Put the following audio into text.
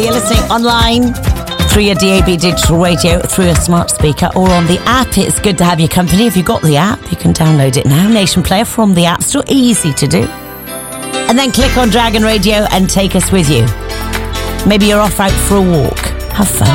You're listening online through your DAB digital radio, through a smart speaker, or on the app. It's good to have your company. If you've got the app, you can download it now. Nation Player from the App Store. Easy to do. And then click on Dragon Radio and take us with you. Maybe you're off out for a walk. Have fun.